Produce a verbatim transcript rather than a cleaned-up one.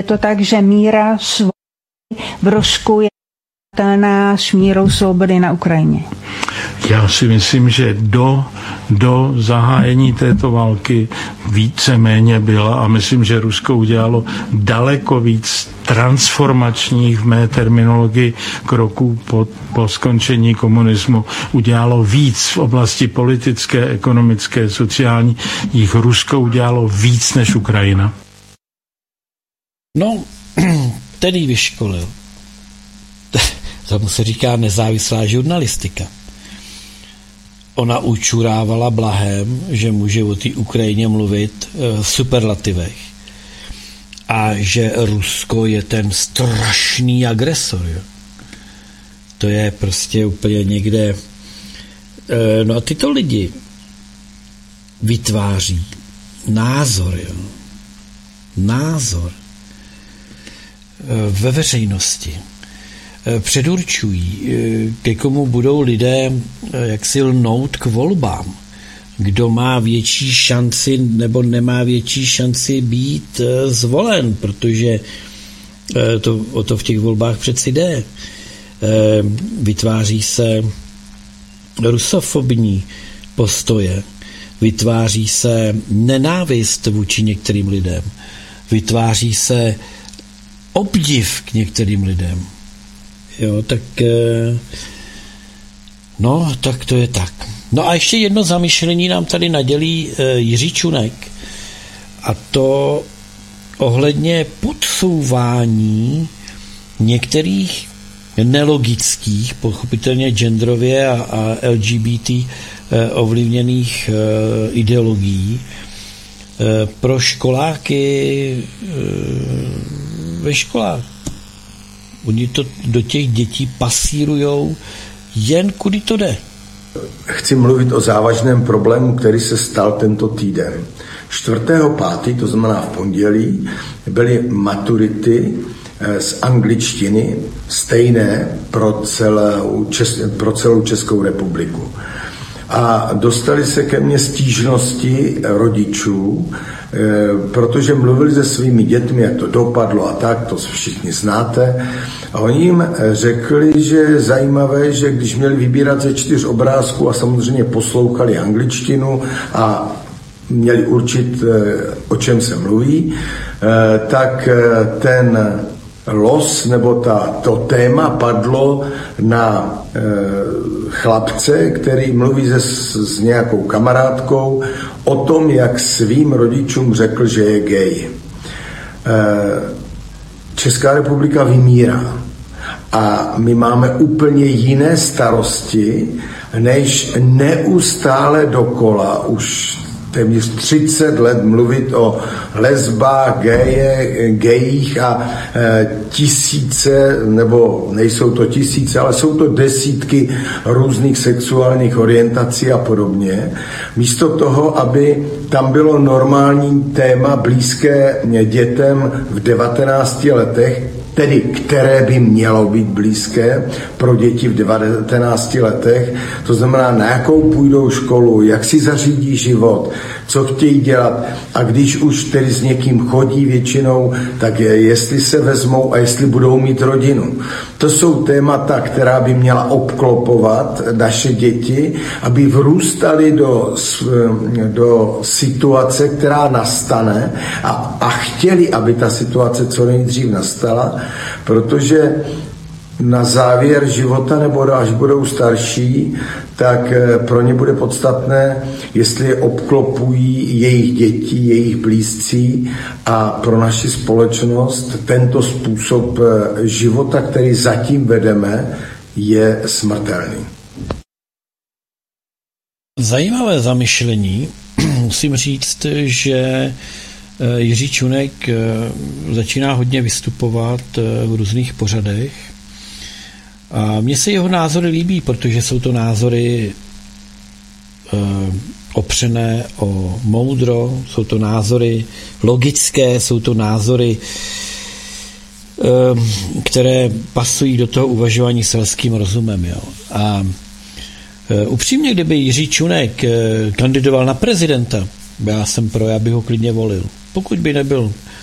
to tak, že míra svobody v Rusku je s mírou svobody na Ukrajině? Já si myslím, že do, do zahájení této války víceméně byla a myslím, že Rusko udělalo daleko víc transformačních v mé terminologii kroků po, po skončení komunismu. Udělalo víc v oblasti politické, ekonomické, sociální. Jich Rusko udělalo víc než Ukrajina. No, tedy vyškolil. Tomu se říká nezávislá žurnalistika. Ona učurávala blahem, že může o té Ukrajině mluvit v superlativech a že Rusko je ten strašný agresor. Jo. To je prostě úplně někde. No a tyto lidi vytváří názor. Jo. Názor ve veřejnosti. Předurčují, ke komu budou lidé jaksi lnout k volbám. Kdo má větší šanci nebo nemá větší šanci být zvolen, protože to, o to v těch volbách přeci jde. Vytváří se rusofobní postoje, vytváří se nenávist vůči některým lidem, vytváří se obdiv k některým lidem. Jo, tak no, tak to je tak. No a ještě jedno zamyšlení nám tady nadělí Jiří Čunek, a to ohledně podsouvání některých nelogických, pochopitelně genderově a, a L G B T ovlivněných ideologií pro školáky ve školách. Oni to do těch dětí pasírujou jen kudy to jde. Chci mluvit o závažném problému, který se stal tento týden. čtvrtého pátého to znamená v pondělí, byly maturity z angličtiny stejné pro celou, Čes, pro celou Českou republiku. A dostali se ke mně stížnosti rodičů, protože mluvili se svými dětmi, jak to dopadlo a tak, to všichni znáte. A oni jim řekli, že je zajímavé, že když měli vybírat ze čtyř obrázků a samozřejmě poslouchali angličtinu a měli určit, o čem se mluví, tak ten los nebo ta, to téma padlo na e, chlapce, který mluví se, s nějakou kamarádkou o tom, jak svým rodičům řekl, že je gay. E, Česká republika vymírá a my máme úplně jiné starosti, než neustále dokola už téměř třicet let mluvit o lesbách, geje, gejích a e, tisíce, nebo nejsou to tisíce, ale jsou to desítky různých sexuálních orientací a podobně. Místo toho, aby tam bylo normální téma blízké dětem v devatenácti letech, tedy které by mělo být blízké pro děti v devatenácti letech, to znamená, na jakou půjdou školu, jak si zařídí život, co chtějí dělat a když už tedy s někým chodí většinou, tak je, jestli se vezmou a jestli budou mít rodinu. To jsou témata, která by měla obklopovat naše děti, aby vrůstali do, do situace, která nastane a, a chtěli, aby ta situace co nejdřív nastala, protože na závěr života nebo až budou starší, tak pro ně bude podstatné, jestli obklopují jejich děti, jejich blízcí a pro naši společnost tento způsob života, který zatím vedeme, je smrtelný. Zajímavé zamyšlení. Musím říct, že Jiří Čunek začíná hodně vystupovat v různých pořadech a mně se jeho názory líbí, protože jsou to názory opřené o moudro, jsou to názory logické, jsou to názory, které pasují do toho uvažování selským rozumem. Jo. A upřímně, kdyby Jiří Čunek kandidoval na prezidenta, já jsem pro, já bych ho klidně volil. Pokud by nebyl